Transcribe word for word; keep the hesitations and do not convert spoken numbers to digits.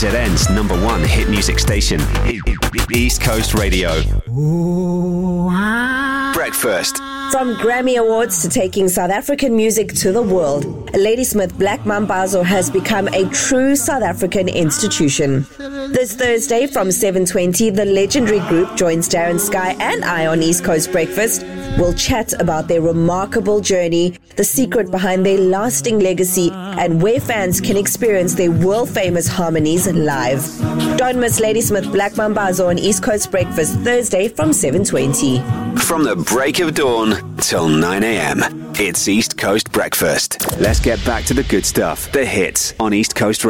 Z N's number one hit music station, East Coast Radio. Breakfast. From Grammy Awards to taking South African music to the world, Ladysmith Black Mambazo has become a true South African institution. This Thursday from seven twenty, the legendary group joins Darren Sky and I on East Coast Breakfast. We'll chat about their remarkable journey, the secret behind their lasting legacy, and where fans can experience their world-famous harmonies live. Don't miss Ladysmith Black Mambazo on East Coast Breakfast Thursday from seven twenty. From the break of dawn till nine a.m., it's East Coast Breakfast. Let's get back to the good stuff, the hits on East Coast Radio.